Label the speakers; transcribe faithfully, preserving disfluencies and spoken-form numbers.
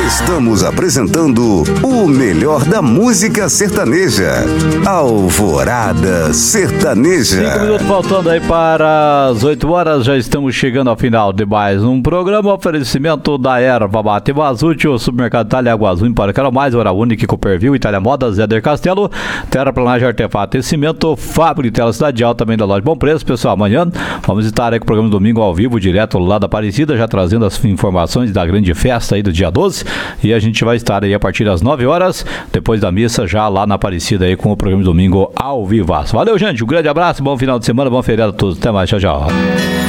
Speaker 1: Estamos apresentando o melhor da música sertaneja. Alvorada Sertaneja.
Speaker 2: Cinco minutos faltando aí para as oito horas. Já estamos chegando ao final de mais um programa. Oferecimento da Erva Mate Vazute, o supermercado Itália Água Azul, para Quero Mais, Hora Única, Cooperville, Itália Modas, Éder Castelo, Terraplanagem Artefato e Cimento, Fábrica de Tela Cidade Alta, também da loja Bom Preço. Pessoal, amanhã vamos estar aí com o programa Domingo ao vivo, direto lá da Aparecida, já trazendo as informações da grande festa aí do dia doze. E a gente vai estar aí a partir das nove horas, depois da missa, já lá na Aparecida aí com o programa Domingo ao vivaço. Valeu, gente, um grande abraço, bom final de semana, bom feriado a todos. Até mais, tchau, tchau.